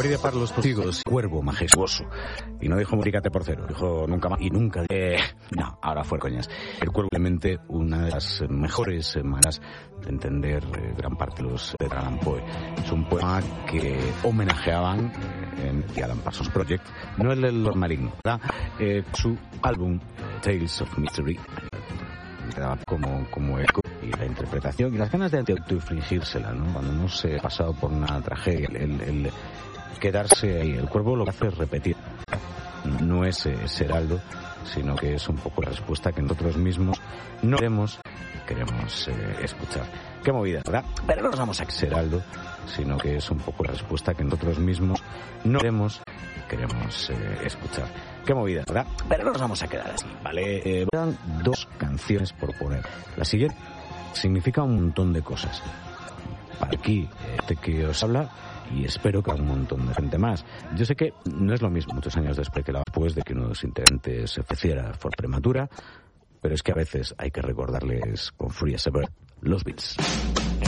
abrí de par los postigos, cuervo majestuoso. Y no dijo multíplicate por cero, dijo nunca más y nunca. No, ahora fue coñas. El cuervo realmente una de las mejores maneras de entender gran parte de los de Edgar Allan Poe. Es un poema que homenajeaban en The Alan Parsons Project, no el del Lord Maligno, ¿verdad? Su álbum Tales of Mystery quedaba como eco, y la interpretación y las ganas de autoinfligírsela, ¿no? Cuando hemos pasado por una tragedia, el quedarse ahí. El cuervo lo que hace es repetir. No es Heraldo, sino que es un poco la respuesta que nosotros mismos no queremos escuchar. Qué movida, ¿verdad? Pero no nos vamos a Heraldo, sino que es un poco la respuesta que nosotros mismos no queremos escuchar. Qué movida, ¿verdad? Pero no nos vamos a quedar así, ¿vale? Quedan dos canciones por poner. La siguiente significa un montón de cosas. Para aquí, que os habla, y espero que a un montón de gente más. Yo sé que no es lo mismo muchos años después de que uno de los integrantes se falleciera por prematura, pero es que a veces hay que recordarles con furia severa los Beatles.